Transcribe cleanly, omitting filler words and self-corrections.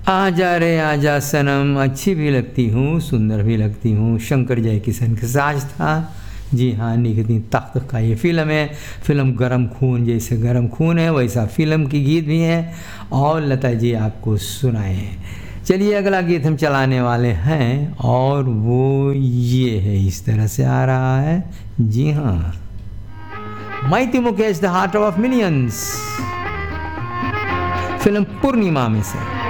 आजा रे आजा सनम, अच्छी भी लगती हूँ, सुंदर भी लगती हूँ, शंकर जयकिशन का साज था। जी हाँ, निकती तख्त का ये फिल्म है। फिल्म गरम खून, जैसे गरम खून है वैसा फिल्म की गीत भी है और लता जी आपको सुनाए हैं। चलिए अगला गीत हम चलाने वाले हैं और वो ये है, इस तरह से आ रहा है। जी हाँ, mighty Mukesh the heart of millions, film पूर्णिमा में से।